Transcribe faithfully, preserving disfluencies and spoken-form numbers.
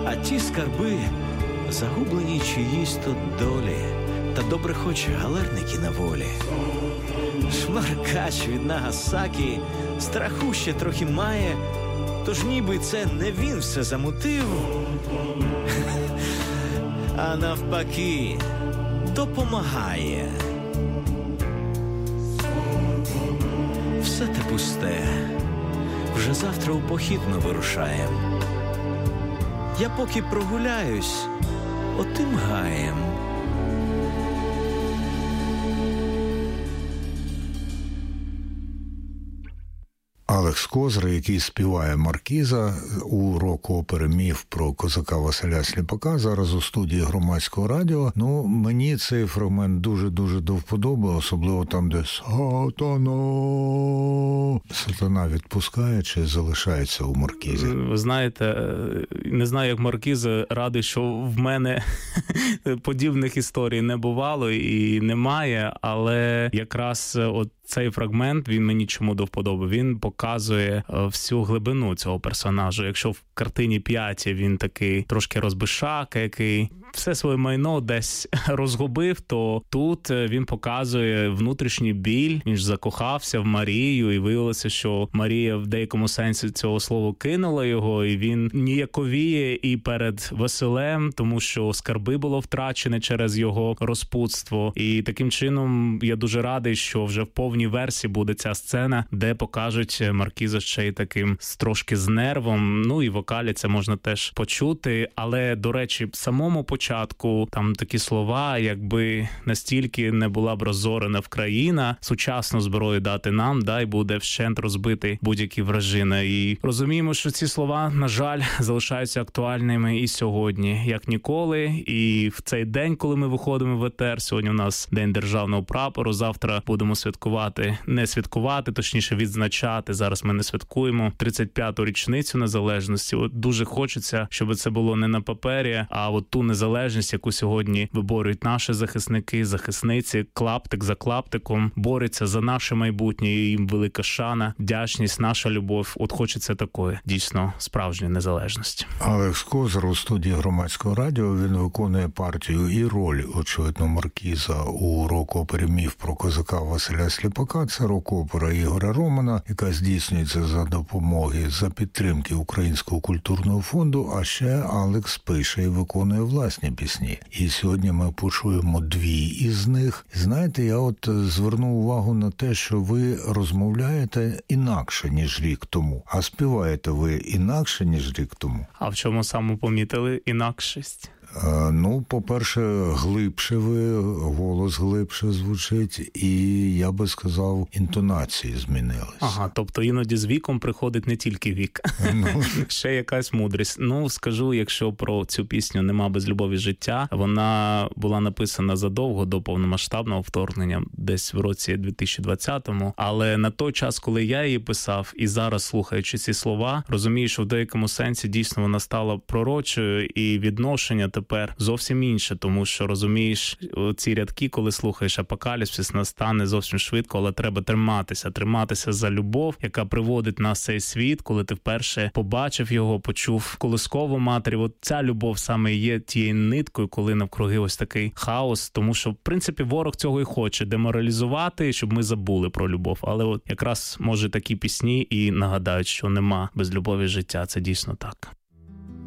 а ті скарби загублені чиїсь тут долі, та добре хоч галерники на волі. Шмаркач від Нагасакі страху ще трохи має, тож ніби це не він все замутив, а навпаки допомагає. Все те пусте, вже завтра у похід ми вирушаєм. Я поки прогуляюсь отим гаєм. Алекс Козир, який співає «Маркіза» у рок-опери «Міф» про козака Василя Сліпака, зараз у студії Громадського радіо. Ну, мені цей фрагмент дуже-дуже до вподоби, особливо там, де «Сатана». Сатана відпускає чи залишається у «Маркізі»? Ви знаєте, не знаю, як Маркіза, радий, що в мене подібних історій не бувало і немає, але якраз от цей фрагмент, він мені чому до вподоби. Він показує всю глибину цього персонажа. Якщо в картині «П'яті» він такий трошки розбишака, який все своє майно десь розгубив, то тут він показує внутрішній біль. Він ж закохався в Марію, і виявилося, що Марія в деякому сенсі цього слова кинула його, і він ніяковіє і перед Василем, тому що скарби було втрачене через його розпутство. І таким чином я дуже радий, що вже в повній версії буде ця сцена, де покажуть Маркіза ще й таким трошки з нервом. Ну і в вокалі це можна теж почути. Але, до речі, в самому початку там такі слова, якби настільки не була б розорена в країна, сучасну зброю дати нам, дай буде вщент розбити будь-які вражини. І розуміємо, що ці слова, на жаль, залишаються актуальними і сьогодні, як ніколи. І в цей день, коли ми виходимо в етер, сьогодні у нас День державного прапору, завтра будемо святкувати, не святкувати, точніше відзначати, зараз ми не святкуємо, тридцять п'яту річницю незалежності. От дуже хочеться, щоб це було не на папері, а от ту незалежність, яку сьогодні виборюють наші захисники, захисниці, клаптик за клаптиком, борються за наше майбутнє, і їм велика шана, вдячність, наша любов. От хочеться такої, дійсно, справжньої незалежності. Алекс Козир у студії Громадського радіо, він виконує партію і роль, очевидно, Маркіза у рок-опері «Міф» про козака Василя Сліпака. Це рок-опера Ігоря Романа, яка здійснюється за допомоги, за підтримки Українського культурного фонду, а ще Алекс пише і виконує власні пісні. І сьогодні ми почуємо дві із них. Знаєте, я от звернув увагу на те, що ви розмовляєте інакше, ніж рік тому, а співаєте ви інакше, ніж рік тому. А в чому саме помітили інакшість? Ну, по-перше, глибше ви, голос глибше звучить, і, я би сказав, інтонації змінились. Ага, тобто іноді з віком приходить не тільки вік, ну. ще якась мудрість. Ну, скажу, якщо про цю пісню «Нема без любові життя», вона була написана задовго до повномасштабного вторгнення, десь в році дві тисячі двадцятому, але на той час, коли я її писав, і зараз, слухаючи ці слова, розумію, що в деякому сенсі дійсно вона стала пророчою, і відношення тепер зовсім інше, тому що, розумієш, ці рядки, коли слухаєш апокаліпсис, настане зовсім швидко, але треба триматися, триматися за любов, яка приводить нас в цей світ, коли ти вперше побачив його, почув колискову матері. От ця любов саме є тією ниткою, коли навкруги ось такий хаос, тому що, в принципі, ворог цього і хоче, деморалізувати, щоб ми забули про любов. Але от якраз, може, такі пісні і нагадають, що нема без любові життя. Це дійсно так.